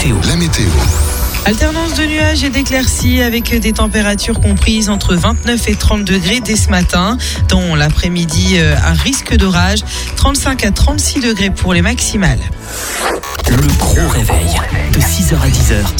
météo. Alternance de nuages et d'éclaircies avec des températures comprises entre 29 et 30 degrés dès ce matin. Dans l'après-midi, un risque d'orage, 35 à 36 degrés pour les maximales. Le gros réveil de 6h à 10h